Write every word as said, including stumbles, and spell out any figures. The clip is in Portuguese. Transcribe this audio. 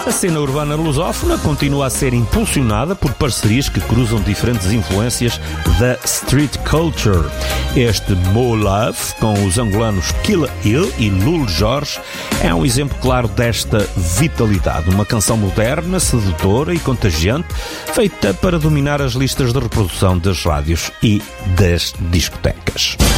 A cena urbana lusófona continua a ser impulsionada por parcerias que cruzam diferentes influências da street culture. Este Mo Love, com os angolanos Killa Hill e Lul Jorge, é um exemplo claro desta vitalidade. Uma canção moderna, sedutora e contagiante, feita para dominar as listas de reprodução das rádios e das discotecas.